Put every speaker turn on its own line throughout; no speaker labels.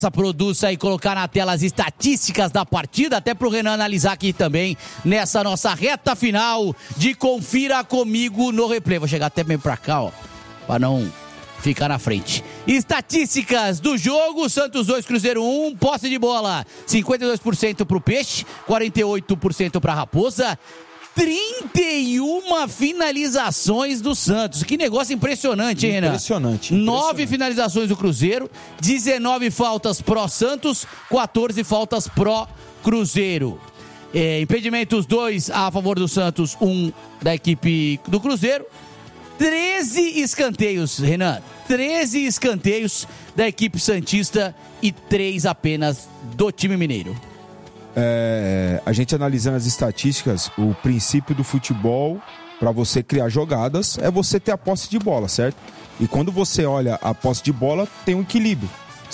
Produça e colocar na tela as estatísticas da partida, até pro Renan analisar aqui também nessa nossa reta final de Confira Comigo no Replay. Vou chegar até bem pra cá, ó, pra não ficar na frente. Estatísticas do jogo: Santos 2, Cruzeiro 1, posse de bola 52% pro Peixe, 48% pra Raposa. 31 finalizações do Santos. Que negócio impressionante, hein, Renan?
Impressionante.
9 finalizações do Cruzeiro, 19 faltas pró Santos, 14 faltas pró Cruzeiro. Impedimentos 2 a favor do Santos, 1 da equipe do Cruzeiro. 13 escanteios, Renan. 13 escanteios da equipe santista e 3 apenas do time mineiro.
A gente analisando as estatísticas, o princípio do futebol para você criar jogadas é você ter a posse de bola, certo? E quando você olha a posse de bola, tem um equilíbrio,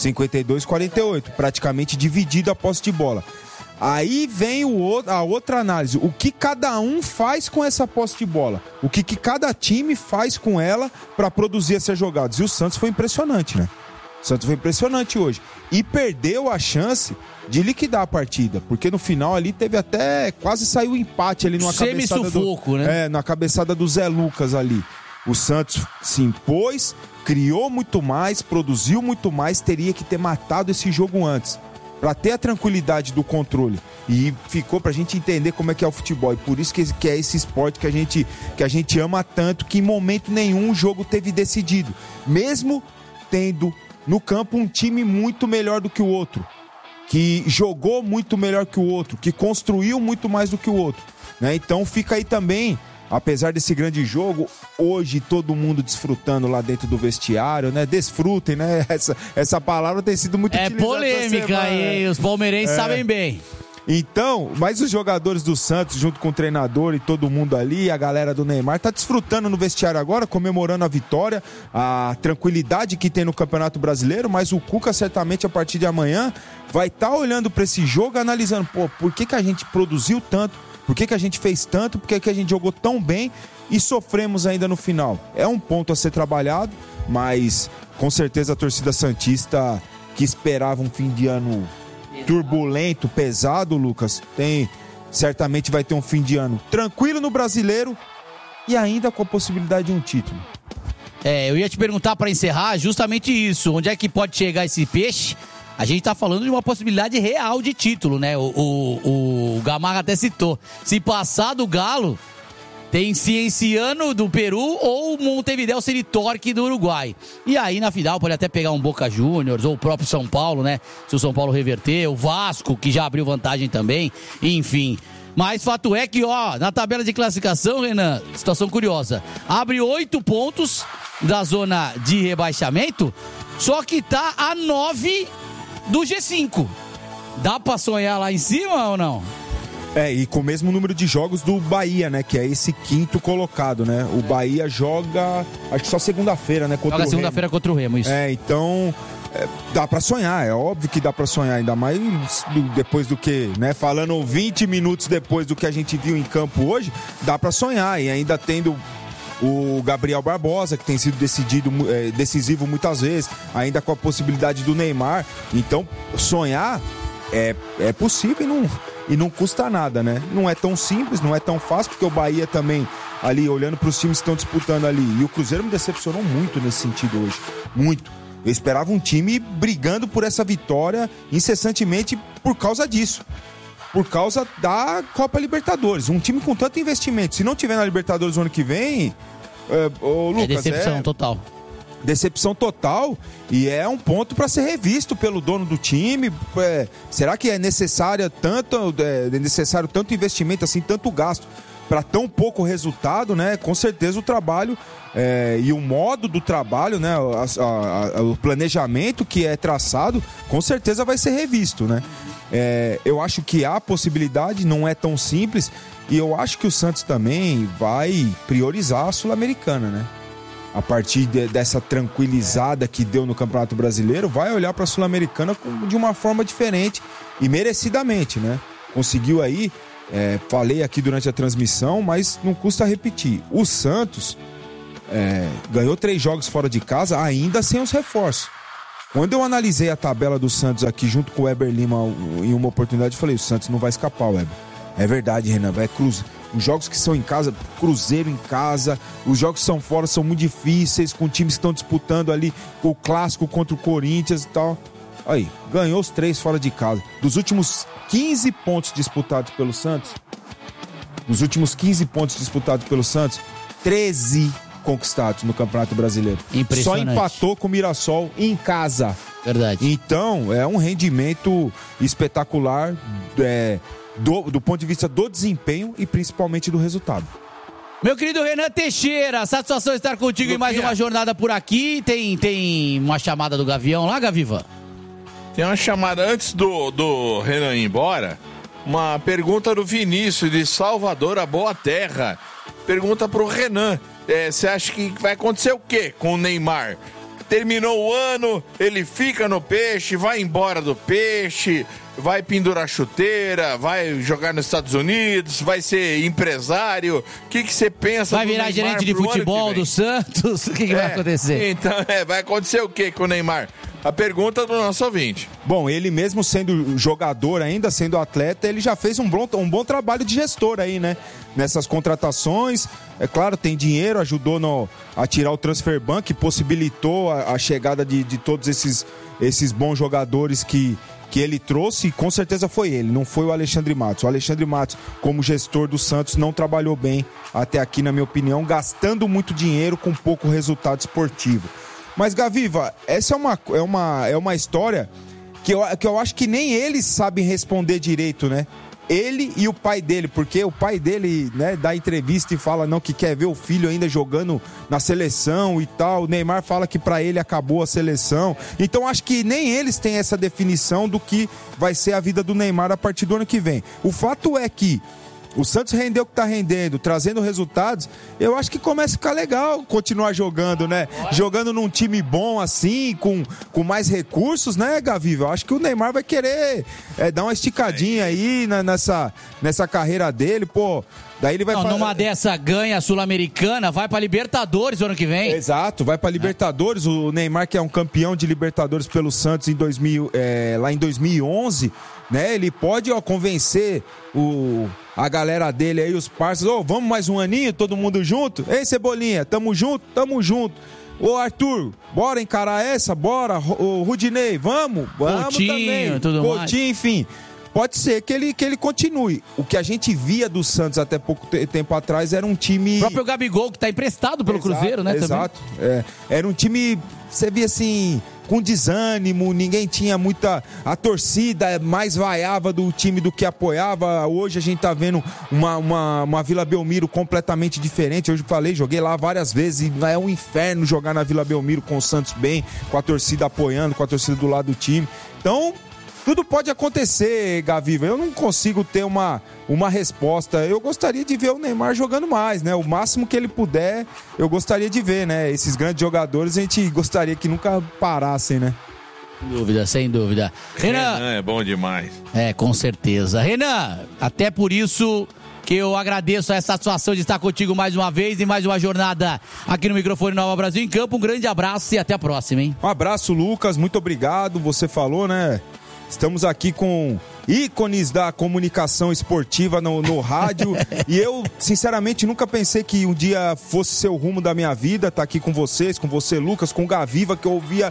52-48, praticamente dividida a posse de bola. Aí vem a outra análise, o que cada um faz com essa posse de bola, o que cada time faz com ela para produzir essas jogadas. E o Santos foi impressionante, né? O Santos foi impressionante hoje e perdeu a chance de liquidar a partida, porque no final ali teve até, quase saiu um empate ali numa cabeçada
né?
Na cabeçada do Zé Lucas ali. O Santos se impôs, criou muito mais, produziu muito mais, teria que ter matado esse jogo antes, para ter a tranquilidade do controle. E ficou pra gente entender como é que é o futebol. E por isso que é esse esporte que a gente ama tanto, que em momento nenhum o jogo teve decidido. Mesmo tendo no campo um time muito melhor do que o outro, que jogou muito melhor que o outro, que construiu muito mais do que o outro, né? Então fica aí também, apesar desse grande jogo, hoje todo mundo desfrutando lá dentro do vestiário, né? Desfrutem, né? Essa palavra tem sido muito utilizada.
É polêmica aí, os palmeirenses sabem bem.
Então, mas os jogadores do Santos, junto com o treinador e todo mundo ali, a galera do Neymar, tá desfrutando no vestiário agora, comemorando a vitória, a tranquilidade que tem no Campeonato Brasileiro, mas o Cuca certamente a partir de amanhã vai estar olhando para esse jogo, analisando, por que a gente produziu tanto, por que a gente fez tanto, por que a gente jogou tão bem e sofremos ainda no final. É um ponto a ser trabalhado, mas com certeza a torcida santista, que esperava um fim de ano turbulento, pesado, Lucas, certamente vai ter um fim de ano tranquilo no Brasileiro e ainda com a possibilidade de um título.
Eu ia te perguntar para encerrar justamente isso, onde é que pode chegar esse Peixe? A gente tá falando de uma possibilidade real de título, né? O Gamarra até citou, se passar do Galo, tem Cienciano do Peru ou o Montevideo City-Torque do Uruguai. E aí na final pode até pegar um Boca Juniors ou o próprio São Paulo, né? Se o São Paulo reverter, o Vasco, que já abriu vantagem também, enfim. Mas fato é que, na tabela de classificação, Renan, situação curiosa, abre 8 pontos da zona de rebaixamento, só que tá a 9 do G5. Dá pra sonhar lá em cima ou não?
E com o mesmo número de jogos do Bahia, né? Que é esse quinto colocado, né? O Bahia joga, acho que só segunda-feira, né?
Joga segunda-feira contra o Remo, isso.
Então dá pra sonhar, é óbvio que dá pra sonhar, ainda mais depois do que, né? Falando 20 minutos depois do que a gente viu em campo hoje, dá pra sonhar. E ainda tendo o Gabriel Barbosa, que tem sido decisivo muitas vezes, ainda com a possibilidade do Neymar. Então, sonhar é possível e não custa nada, né? Não é tão simples, não é tão fácil, porque o Bahia também, ali, olhando para os times que estão disputando ali, e o Cruzeiro me decepcionou muito nesse sentido hoje, muito. Eu esperava um time brigando por essa vitória incessantemente por causa disso, por causa da Copa Libertadores. Um time com tanto investimento, se não tiver na Libertadores no ano que vem, Lucas,
decepção total.
Decepção total, e é um ponto para ser revisto pelo dono do time. Será que é necessário tanto investimento assim, tanto gasto para tão pouco resultado, né? Com certeza o trabalho e o modo do trabalho, né? O planejamento que é traçado, com certeza vai ser revisto, né? Eu acho que há possibilidade, não é tão simples, e eu acho que o Santos também vai priorizar a Sul-Americana, né? A partir dessa tranquilizada que deu no Campeonato Brasileiro, vai olhar para a Sul-Americana de uma forma diferente e merecidamente, né? Conseguiu aí, falei aqui durante a transmissão, mas não custa repetir. O Santos ganhou 3 jogos fora de casa, ainda sem os reforços. Quando eu analisei a tabela do Santos aqui junto com o Weber Lima em uma oportunidade, eu falei, o Santos não vai escapar, Weber. É verdade, Renan, vai cruzar. Os jogos que são em casa, Cruzeiro em casa, os jogos que são fora são muito difíceis, com times que estão disputando ali o clássico contra o Corinthians e tal. Aí, ganhou os 3 fora de casa. Dos últimos 15 pontos disputados pelo Santos, 13 conquistados no Campeonato Brasileiro. Só empatou com o Mirassol em casa.
Verdade.
Então, é um rendimento espetacular do ponto de vista do desempenho e principalmente do resultado.
Meu querido Renan Teixeira, satisfação estar contigo em mais uma jornada por aqui. Tem uma chamada do Gavião lá, Gaviva?
Tem uma chamada antes do Renan ir embora. Uma pergunta do Vinícius de Salvador, a Boa Terra. Pergunta pro Renan. Você acha que vai acontecer o quê com o Neymar? Terminou o ano, ele fica no Peixe, vai embora do Peixe, vai pendurar chuteira, vai jogar nos Estados Unidos, vai ser empresário. O que você pensa?
Vai virar gerente de futebol do Santos? O que vai acontecer?
Então, vai acontecer o quê com o Neymar? A pergunta do nosso ouvinte.
Bom, ele mesmo sendo jogador ainda, sendo atleta, ele já fez um bom trabalho de gestor aí, né? Nessas contratações, é claro, tem dinheiro, ajudou a tirar o transfer ban, que possibilitou a chegada de todos esses bons jogadores que ele trouxe, e com certeza foi ele, não foi o Alexandre Matos. O Alexandre Matos, como gestor do Santos, não trabalhou bem até aqui, na minha opinião, gastando muito dinheiro com pouco resultado esportivo. Mas, Gaviva, essa é uma história que eu acho que nem eles sabem responder direito, né? Ele e o pai dele, porque o pai dele, né, dá entrevista e fala não, que quer ver o filho ainda jogando na seleção e tal. O Neymar fala que pra ele acabou a seleção. Então acho que nem eles têm essa definição do que vai ser a vida do Neymar a partir do ano que vem. O fato é que o Santos rendeu o que tá rendendo, trazendo resultados. Eu acho que começa a ficar legal continuar jogando, né? Jogando num time bom assim, com mais recursos, né, Gaviva? Eu acho que o Neymar vai querer dar uma esticadinha aí nessa carreira dele, pô. Daí ele vai
numa dessa ganha a Sul-Americana, vai pra Libertadores o ano que vem.
Exato, vai pra Libertadores. O Neymar, que é um campeão de Libertadores pelo Santos lá em 2011, né? Ele pode convencer a galera dele aí, os parceiros, vamos mais um aninho, todo mundo junto? Ei, Cebolinha, tamo junto? Tamo junto. Ô, Arthur, bora encarar essa? Bora. Ô, Rudinei, vamos
Coutinho,
também.
Tudo
Coutinho,
mais.
Enfim. Pode ser que ele continue. O que a gente via do Santos até pouco tempo atrás era um time...
O próprio Gabigol, que tá emprestado pelo Cruzeiro, né?
Exato. Era um time, você via assim, com desânimo, ninguém tinha muita... A torcida mais vaiava do time do que apoiava. Hoje a gente tá vendo uma Vila Belmiro completamente diferente. Hoje eu joguei lá várias vezes e é um inferno jogar na Vila Belmiro com o Santos bem, com a torcida apoiando, com a torcida do lado do time. Então... tudo pode acontecer, Gaviva. Eu não consigo ter uma resposta. Eu gostaria de ver o Neymar jogando mais, né? O máximo que ele puder, eu gostaria de ver, né? Esses grandes jogadores, a gente gostaria que nunca parassem, né?
Sem dúvida. Renan
é bom demais.
Com certeza. Renan, até por isso que eu agradeço a satisfação de estar contigo mais uma vez, em mais uma jornada aqui no microfone Nova Brasil em Campo. Um grande abraço e até a próxima, hein?
Um abraço, Lucas. Muito obrigado. Você falou, né? Estamos aqui com ícones da comunicação esportiva no rádio e eu, sinceramente, nunca pensei que um dia fosse ser o rumo da minha vida, tá aqui com vocês, com você, Lucas, com o Gaviva, que eu ouvia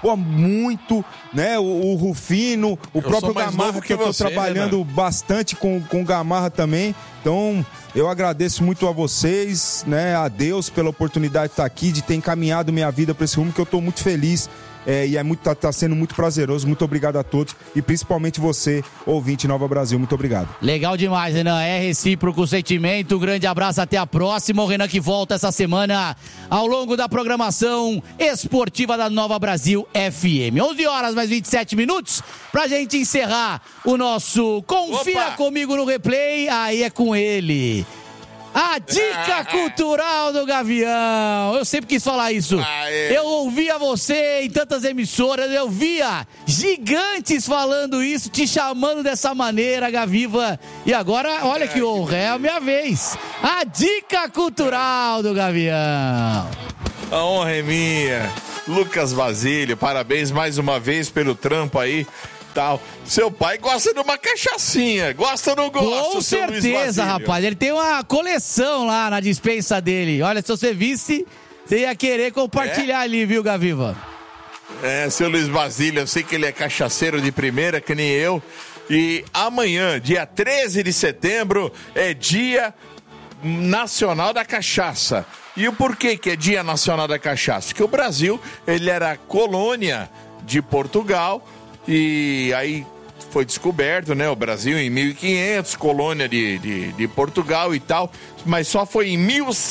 muito, né, o Rufino, o próprio Gamarra, que eu tô trabalhando bastante com o Gamarra também. Então, eu agradeço muito a vocês, né, a Deus pela oportunidade de estar aqui, de ter encaminhado minha vida para esse rumo, que eu tô muito feliz. E tá sendo muito prazeroso. Muito obrigado a todos e principalmente você, ouvinte Nova Brasil. Muito obrigado.
Legal demais, Renan. É recíproco o sentimento. Um grande abraço, até a próxima. O Renan que volta essa semana ao longo da programação esportiva da Nova Brasil FM. 11 horas mais 27 minutos pra gente encerrar o nosso Confira Comigo no Replay. Aí é com ele. A dica cultural do Gavião. Eu sempre quis falar isso. Eu ouvia você em tantas emissoras, eu via gigantes falando isso, te chamando dessa maneira, Gaviva. E agora, olha que honra, é a minha vez. A dica cultural do Gavião.
A honra é minha. Lucas Basílio, parabéns mais uma vez pelo trampo aí. Tal. Seu pai gosta de uma cachaçinha, gosta ou não gosta?
Com certeza, rapaz. Ele tem uma coleção lá na dispensa dele. Olha, se você visse, você ia querer compartilhar ali, viu, Gaviva?
Seu Luiz Basílio, eu sei que ele é cachaceiro de primeira, que nem eu. E amanhã, dia 13 de setembro, é Dia Nacional da Cachaça. E o porquê que é Dia Nacional da Cachaça? Porque o Brasil, ele era colônia de Portugal. E aí foi descoberto, né, o Brasil em 1500, colônia de Portugal e tal, mas só foi em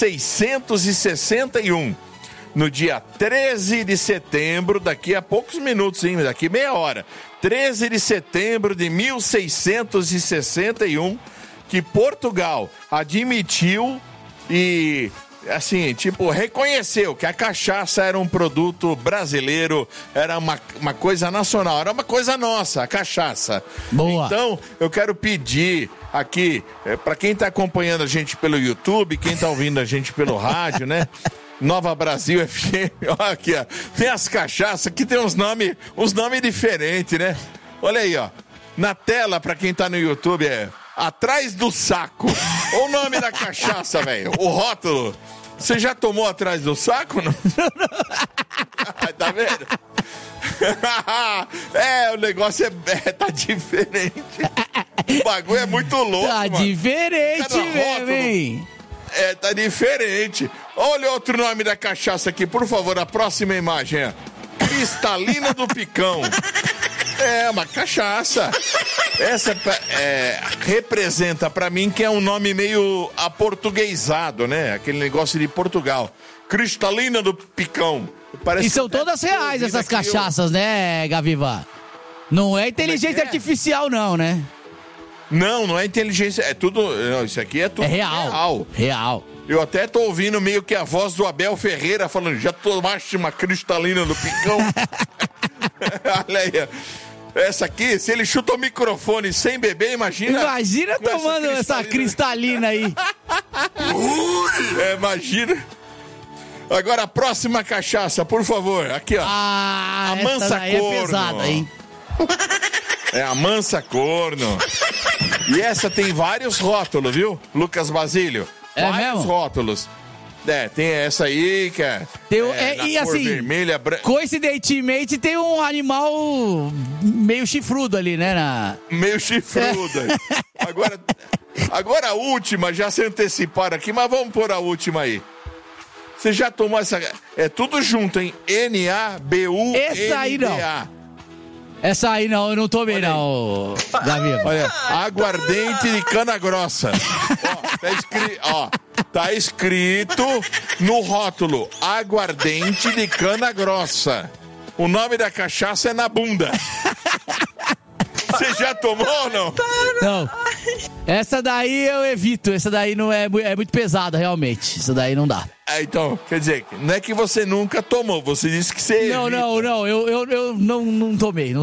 1661, no dia 13 de setembro, daqui a poucos minutos, hein, daqui meia hora, 13 de setembro de 1661, que Portugal admitiu e... assim, tipo, reconheceu que a cachaça era um produto brasileiro, era uma coisa nacional, era uma coisa nossa, a cachaça.
Boa.
Então, eu quero pedir aqui, para quem tá acompanhando a gente pelo YouTube, quem tá ouvindo a gente pelo rádio, né? Nova Brasil FM, olha aqui, ó, tem as cachaças, aqui tem uns nomes diferentes, né? Olha aí, ó, na tela, para quem tá no YouTube, Atrás do Saco. Olha o nome da cachaça, velho. O rótulo. Você já tomou Atrás do Saco? Não? Tá vendo? O negócio tá diferente. O bagulho é muito louco,
tá
mano.
Diferente mesmo, hein?
Tá diferente. Olha outro nome da cachaça aqui, por favor, a próxima imagem. Cristalina do Picão. É uma cachaça. Essa representa pra mim que é um nome meio aportuguesado, né? Aquele negócio de Portugal. Cristalina do Picão.
E são todas reais essas cachaças, né, Gaviva? Não é inteligência artificial, não, né?
Não é inteligência. É tudo. Não, isso aqui é tudo
real.
Eu até tô ouvindo meio que a voz do Abel Ferreira falando: já tomaste uma Cristalina do Picão? Olha aí, essa aqui, se ele chuta o microfone sem beber, imagina
tomando essa cristalina aí.
Imagina. Agora a próxima cachaça, por favor. Aqui, ó.
A Mansa Corno. É pesada, hein?
A Mansa Corno. E essa tem vários rótulos, viu, Lucas Basílio? Vários rótulos. Tem essa aí que é
e cor assim,
vermelha,
coincidentemente tem um animal meio chifrudo ali, né?
Meio chifrudo. Agora a última, já se anteciparam aqui, mas vamos pôr a última aí. Você já tomou essa... É tudo junto, hein? NABUNDA.
Essa aí não. Essa aí não, eu não tomei não, Davi.
Olha, aguardente de cana grossa. Tá escrito no rótulo, aguardente de cana grossa. O nome da cachaça é na bunda. Você já tomou ou não?
Não. Essa daí eu evito. Essa daí não é muito pesada, realmente. Essa daí não dá.
Então, quer dizer, não é que você nunca tomou, você disse que você evita.
Não. Eu não tomei.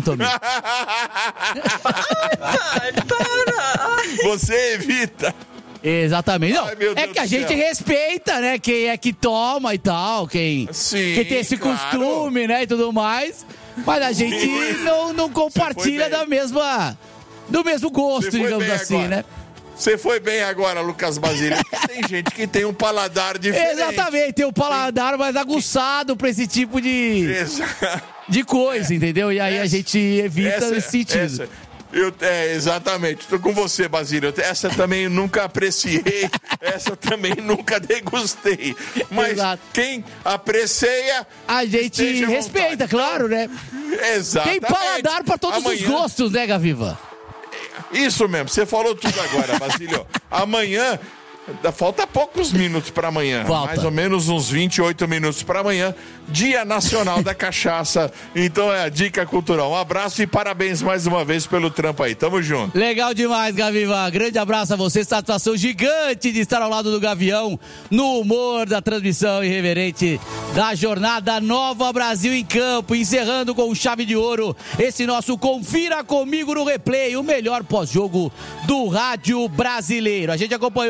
Você evita.
Exatamente. Não,
Deus
que a gente respeita, né? Quem é que toma e tal, quem tem esse costume, né? E tudo mais. Mas a gente não compartilha do mesmo gosto, digamos assim,
agora,
né?
Você foi bem agora, Lucas Basílio. Tem gente que tem um paladar diferente.
Exatamente, tem um paladar mais aguçado pra esse tipo de coisa, entendeu? E aí a gente evita nesse sentido.
Exatamente, tô com você, Basílio. Essa também nunca apreciei, essa também nunca degustei. Mas quem aprecia,
a gente respeita, claro, né?
Exatamente.
Tem paladar pra todos os gostos, né, Gaviva?
Isso mesmo, você falou tudo agora, Basílio. Amanhã, falta poucos minutos para amanhã. Mais ou menos uns 28 minutos para amanhã. Dia Nacional da Cachaça. Então é a dica cultural. Um abraço e parabéns mais uma vez pelo trampo aí. Tamo junto.
Legal demais, Gaviva. Grande abraço a você. Satisfação gigante de estar ao lado do Gavião no humor da transmissão irreverente da jornada Nova Brasil em Campo. Encerrando com chave de ouro esse nosso Confira Comigo no Replay, o melhor pós-jogo do rádio brasileiro. A gente acompanhou primeiro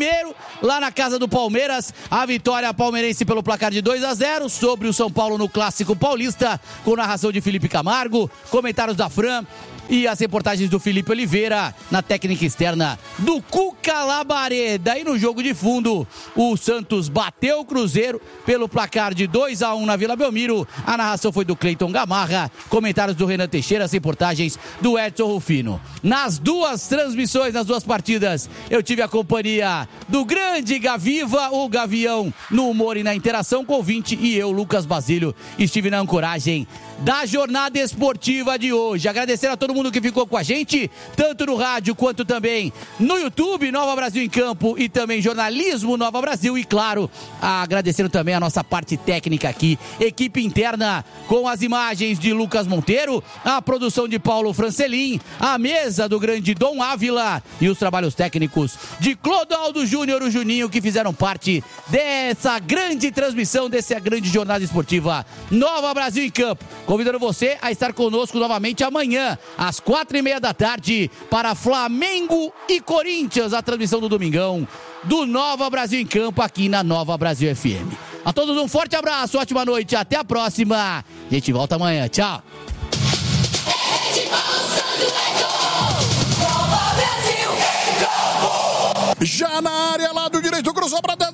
Mineiro, lá na casa do Palmeiras. A vitória palmeirense pelo placar de 2-0 sobre o São Paulo no Clássico Paulista, com narração de Felipe Camargo, comentários da Fran e as reportagens do Felipe Oliveira, na técnica externa do Cuca Labareda. E no jogo de fundo, o Santos bateu o Cruzeiro pelo placar de 2-1 na Vila Belmiro. A narração foi do Cleiton Gamarra, comentários do Renan Teixeira, as reportagens do Edson Rufino. Nas duas transmissões, nas duas partidas, eu tive a companhia do grande Gaviva, o Gavião, no humor e na interação com o ouvinte, e eu, Lucas Basílio, estive na ancoragem da jornada esportiva de hoje. Agradecer a todo mundo que ficou com a gente, tanto no rádio quanto também no YouTube, Nova Brasil em Campo, e também Jornalismo Nova Brasil. E claro, agradecendo também a nossa parte técnica aqui, equipe interna, com as imagens de Lucas Monteiro, a produção de Paulo Francelin, a mesa do grande Dom Ávila e os trabalhos técnicos de Clodoaldo Júnior, o Juninho, que fizeram parte dessa grande transmissão, dessa grande jornada esportiva Nova Brasil em Campo. Convidando você a estar conosco novamente amanhã, às 4h30 da tarde, para Flamengo e Corinthians, a transmissão do Domingão do Nova Brasil em Campo, aqui na Nova Brasil FM. A todos um forte abraço, ótima noite, até a próxima. A gente volta amanhã, tchau.
Já na área, lado direito, cruzou pra dentro.